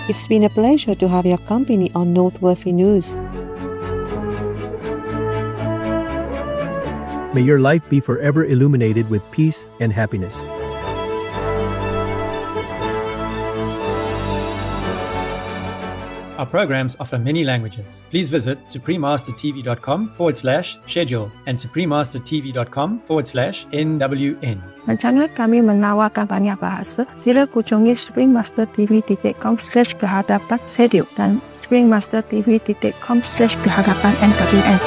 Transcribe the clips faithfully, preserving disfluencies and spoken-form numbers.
It's been a pleasure to have your company on Noteworthy News. May your life be forever illuminated with peace and happiness. Our programs offer many languages. Please visit suprememastertv.com forward slash schedule and suprememastertv.com forward slash NWN. Rencana kami menawarkan banyak bahasa. Sila kunjungi suprememastertv titik com slash kehadapan schedule dan suprememastertv titik com slash kehadapan N W N.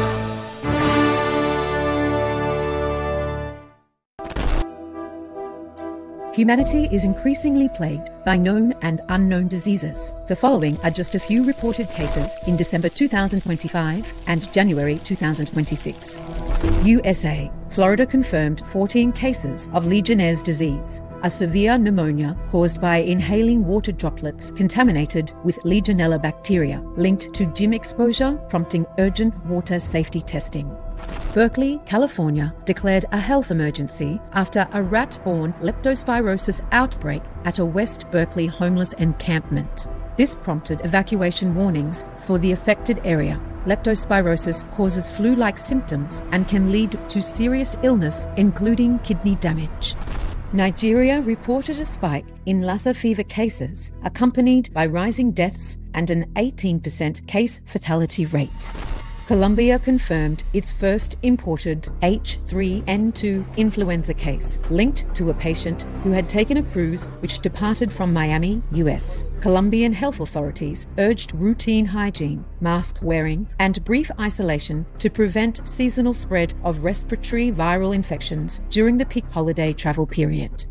Humanity is increasingly plagued by known and unknown diseases. The following are just a few reported cases in December two thousand twenty-five and January two thousand twenty-six. U S A. Florida confirmed fourteen cases of Legionnaire's disease, a severe pneumonia caused by inhaling water droplets contaminated with Legionella bacteria, linked to gym exposure, prompting urgent water safety testing. Berkeley, California, declared a health emergency after a rat-borne leptospirosis outbreak at a West Berkeley homeless encampment. This prompted evacuation warnings for the affected area. Leptospirosis causes flu-like symptoms and can lead to serious illness, including kidney damage. Nigeria reported a spike in Lassa fever cases, accompanied by rising deaths and an eighteen percent case fatality rate. Colombia confirmed its first imported H three N two influenza case, linked to a patient who had taken a cruise which departed from Miami, U S. Colombian health authorities urged routine hygiene, mask wearing, and brief isolation to prevent seasonal spread of respiratory viral infections during the peak holiday travel period.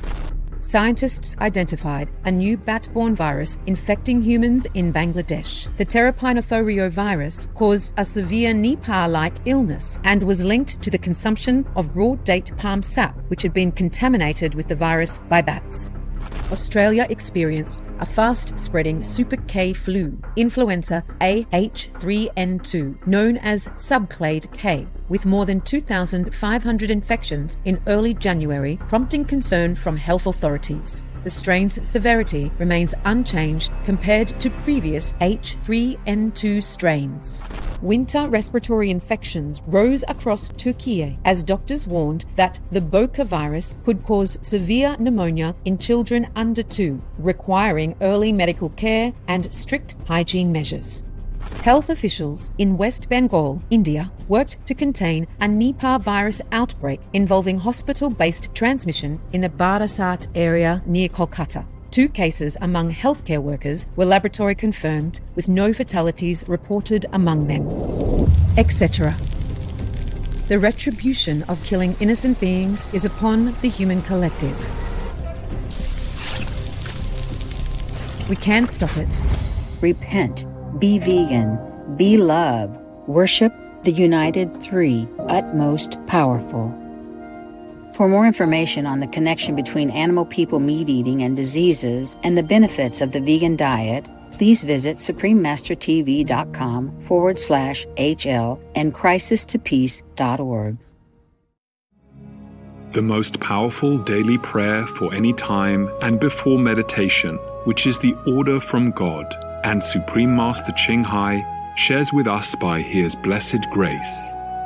Scientists identified a new bat-borne virus infecting humans in Bangladesh. The Terapinothorio virus caused a severe Nipah-like illness and was linked to the consumption of raw date palm sap, which had been contaminated with the virus by bats. Australia experienced a fast-spreading Super K flu, influenza A H three N two, known as subclade K, with more than two thousand five hundred infections in early January, prompting concern from health authorities. The strain's severity remains unchanged compared to previous H three N two strains. Winter respiratory infections rose across Turkey as doctors warned that the Boca virus could cause severe pneumonia in children under two, requiring early medical care and strict hygiene measures. Health officials in West Bengal, India, worked to contain a Nipah virus outbreak involving hospital-based transmission in the Barasat area near Kolkata. Two cases among healthcare workers were laboratory confirmed, with no fatalities reported among them, et cetera. The retribution of killing innocent beings is upon the human collective. We can stop it. Repent. Be vegan, be love, worship the United Three, utmost powerful. For more information on the connection between animal-people meat-eating and diseases and the benefits of the vegan diet, please visit suprememastertv.com forward slash HL and crisis to peace dot org. The most powerful daily prayer for any time and before meditation, which is the order from God, and Supreme Master Ching Hai shares with us by His blessed grace.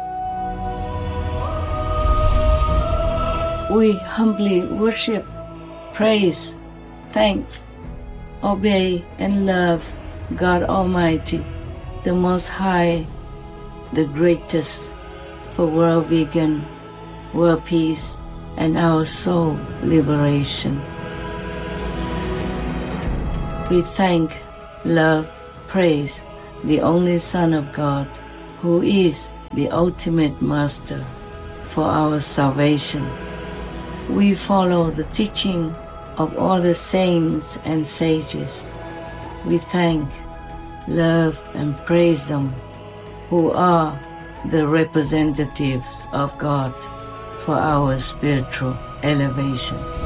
We humbly worship, praise, thank, obey, and love God Almighty, the Most High, the greatest, for world vegan, world peace, and our soul liberation. We thank, love, praise the only Son of God, who is the ultimate Master for our salvation. We follow the teaching of all the saints and sages. We thank, love, and praise them, who are the representatives of God for our spiritual elevation.